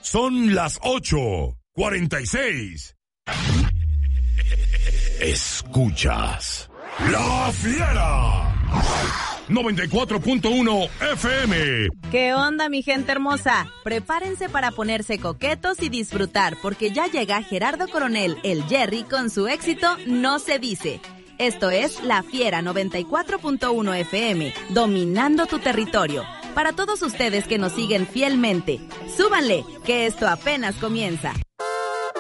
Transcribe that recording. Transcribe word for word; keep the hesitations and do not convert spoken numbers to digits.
Son las ocho cuarenta y seis. Escuchas La Fiera noventa y cuatro punto uno F M. ¿Qué onda, mi gente hermosa? Prepárense para ponerse coquetos y disfrutar, porque ya llega Gerardo Coronel, el Jerry, con su éxito No se dice. Esto es La Fiera noventa y cuatro punto uno F M, dominando tu territorio. Para todos ustedes que nos siguen fielmente, súbanle, que esto apenas comienza.